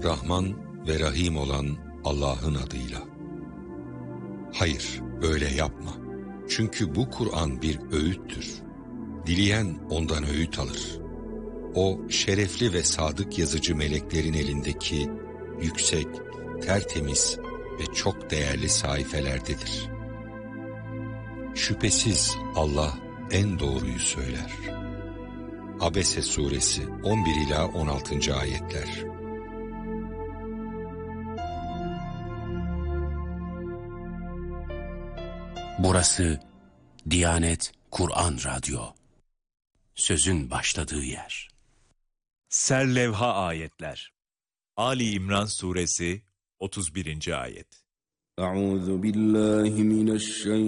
Rahman ve Rahim olan Allah'ın adıyla. Hayır, böyle yapma. Çünkü bu Kur'an bir öğüttür. Dileyen ondan öğüt alır. O, şerefli ve sadık yazıcı meleklerin elindeki yüksek, tertemiz ve çok değerli sayfelerdedir. Şüphesiz Allah en doğruyu söyler. Abese suresi 11 ila 16. ayetler. Burası Diyanet Kur'an Radyo. Sözün başladığı yer. Serlevha ayetler. Ali İmran suresi 31. ayet. Euzu billahi mineşşeytanirracim.